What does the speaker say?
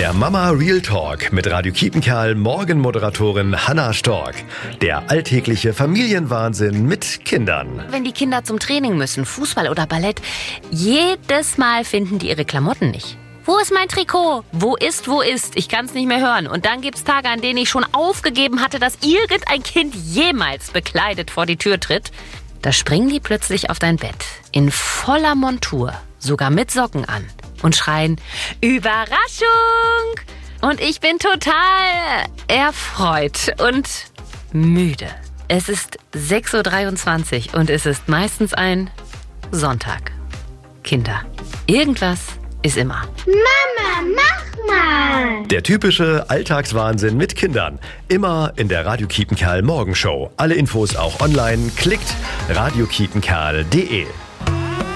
Der Mama Real Talk mit Radio Kiepenkerl Morgenmoderatorin Hanna Stork. Der alltägliche Familienwahnsinn mit Kindern. Wenn die Kinder zum Training müssen, Fußball oder Ballett, jedes Mal finden die ihre Klamotten nicht. Wo ist mein Trikot? Wo ist? Ich kann es nicht mehr hören. Und dann gibt's Tage, an denen ich schon aufgegeben hatte, dass irgendein Kind jemals bekleidet vor die Tür tritt. Da springen die plötzlich auf dein Bett, in voller Montur, sogar mit Socken an und schreien, Überraschung! Und ich bin total erfreut und müde. Es ist 6:23 Uhr und es ist meistens ein Sonntag. Kinder, irgendwas ist immer. Mama, mach mal! Der typische Alltagswahnsinn mit Kindern. Immer in der Radio Kiepenkerl Morgenshow. Alle Infos auch online. Klickt radiokiepenkerl.de.